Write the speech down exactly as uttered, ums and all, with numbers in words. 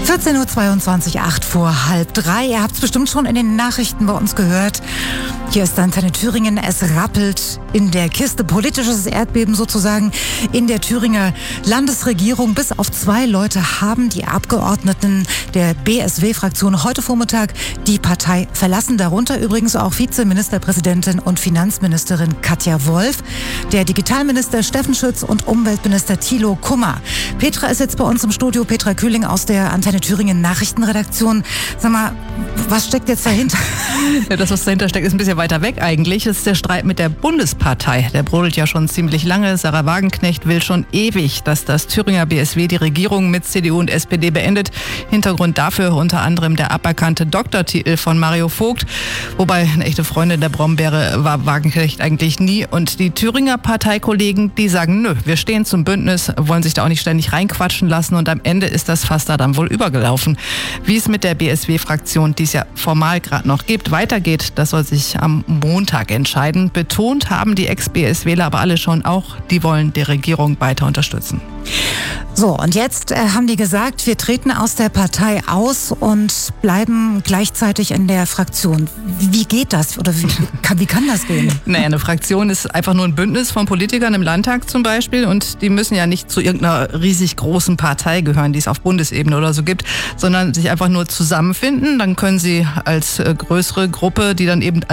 vierzehn Uhr zweiundzwanzig, acht vor halb drei. Ihr habt es bestimmt schon in den Nachrichten bei uns gehört. Hier ist Antenne Thüringen. Es rappelt in der Kiste. Politisches Erdbeben sozusagen in der Thüringer Landesregierung. Bis auf zwei Leute haben die Abgeordneten der B S W-Fraktion heute Vormittag die Partei verlassen. Darunter übrigens auch Vizeministerpräsidentin und Finanzministerin Katja Wolf, der Digitalminister Steffen Schütz und Umweltminister Thilo Kummer. Petra ist jetzt bei uns im Studio. Petra Kühling aus der Antenne Thüringen Nachrichtenredaktion. Sag mal, was steckt jetzt dahinter? Ja, das, was dahinter steckt, ist ein bisschen weiter weg eigentlich. Das ist der Streit mit der Bundespartei. Der brodelt ja schon ziemlich lange. Sarah Wagenknecht will schon ewig, dass das Thüringer B S W die Regierung mit C D U und S P D beendet. Hintergrund dafür unter anderem der aberkannte Doktortitel von Mario Vogt. Wobei eine echte Freundin der Brombeere war Wagenknecht eigentlich nie. Und die Thüringer Parteikollegen, die sagen, nö, wir stehen zum Bündnis, wollen sich da auch nicht ständig reinquatschen lassen. Und am Ende ist das Fass da dann wohl übergelaufen. Wie es mit der B S W-Fraktion, die es ja formal gerade noch gibt, weitergeht, das soll sich am Montag entscheiden. Betont haben die Ex-B S Wähler aber alle schon auch, die wollen die Regierung weiter unterstützen. So, und jetzt äh, haben die gesagt, wir treten aus der Partei aus und bleiben gleichzeitig in der Fraktion. Wie geht das? Oder wie kann, wie kann das gehen? Naja, eine Fraktion ist einfach nur ein Bündnis von Politikern im Landtag zum Beispiel. Und die müssen ja nicht zu irgendeiner riesig großen Partei gehören, die es auf Bundesebene oder so gibt, sondern sich einfach nur zusammenfinden. Dann können sie als äh, größere Gruppe, die dann eben